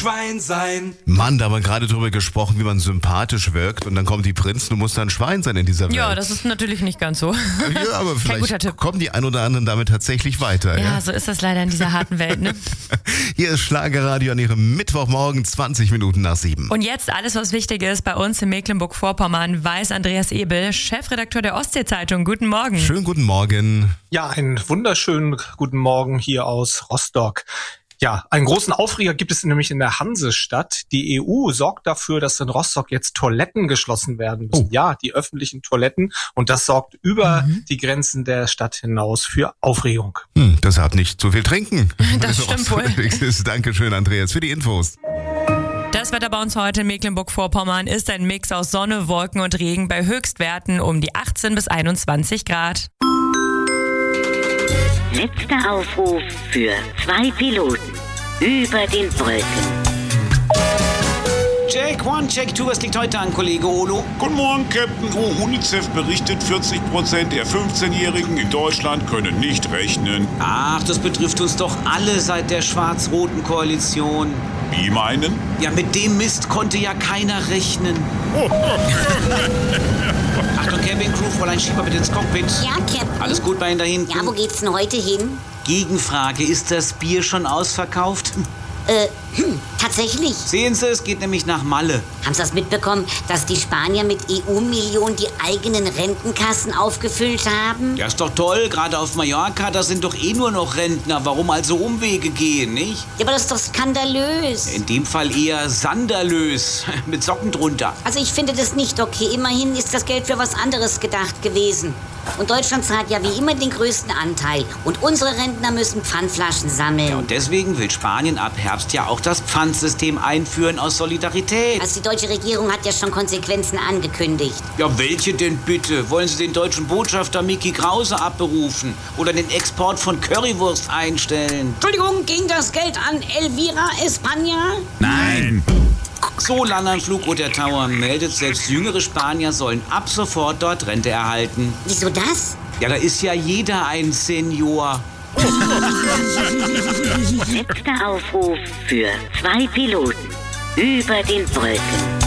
Schwein sein. Mann, da haben wir gerade drüber gesprochen, wie man sympathisch wirkt und dann kommt die Prinzen, du musst da ein Schwein sein in dieser Welt. Ja, das ist natürlich nicht ganz so. Ja, aber guter vielleicht Tipp. kommen die ein oder anderen damit tatsächlich weiter. Ja, so ist das leider in dieser harten Welt, ne? Hier ist Schlagerradio an Ihrem Mittwochmorgen, 20 Minuten nach 7. Und jetzt alles, was wichtig ist, bei uns in Mecklenburg-Vorpommern, weiß Andreas Ebel, Chefredakteur der Ostsee-Zeitung. Guten Morgen. Schönen guten Morgen. Ja, einen wunderschönen guten Morgen hier aus Rostock. Ja, einen großen Aufreger gibt es nämlich in der Hansestadt. Die EU sorgt dafür, dass in Rostock jetzt Toiletten geschlossen werden müssen. Oh. Ja, die öffentlichen Toiletten. Und das sorgt über die Grenzen der Stadt hinaus für Aufregung. Deshalb nicht zu viel trinken. Das wenn stimmt du wohl. unterwegs bist. Dankeschön, Andreas, für die Infos. Das Wetter bei uns heute in Mecklenburg-Vorpommern ist ein Mix aus Sonne, Wolken und Regen bei Höchstwerten um die 18 bis 21 Grad. Letzter Aufruf für 2 Piloten über den Wolken. Check 1, Check 2, was liegt heute an, Kollege Olo? Guten Morgen, Captain. UNICEF berichtet, 40% der 15-Jährigen in Deutschland können nicht rechnen. Ach, das betrifft uns doch alle seit der schwarz-roten Koalition. Wie meinen? Ja, mit dem Mist konnte ja keiner rechnen. Achtung, Camping-Crew, Fräulein Schieber bitte ins Cockpit. Ja, Captain. Alles gut bei Ihnen da hinten? Ja, wo geht's denn heute hin? Gegenfrage, ist das Bier schon ausverkauft? Tatsächlich. Sehen Sie, es geht nämlich nach Malle. Haben Sie das mitbekommen, dass die Spanier mit EU-Millionen die eigenen Rentenkassen aufgefüllt haben? Ja, ist doch toll, gerade auf Mallorca, da sind doch eh nur noch Rentner. Warum also Umwege gehen, nicht? Ja, aber das ist doch skandalös. In dem Fall eher sanderlös, mit Socken drunter. Also ich finde das nicht okay. Immerhin ist das Geld für was anderes gedacht gewesen. Und Deutschland zahlt ja wie immer den größten Anteil. Und unsere Rentner müssen Pfandflaschen sammeln. Ja, und deswegen will Spanien ab Herbst ja auch das Pfandsystem einführen aus Solidarität. Also die deutsche Regierung hat ja schon Konsequenzen angekündigt. Ja, welche denn bitte? Wollen Sie den deutschen Botschafter Mickey Krause abberufen? Oder den Export von Currywurst einstellen? Entschuldigung, ging das Geld an Elvira España? Nein. So, Landern Flugroter Tower meldet, selbst jüngere Spanier sollen ab sofort dort Rente erhalten. Wieso das? Ja, da ist ja jeder ein Senior. Letzter Aufruf für 2 Piloten über den Wolken.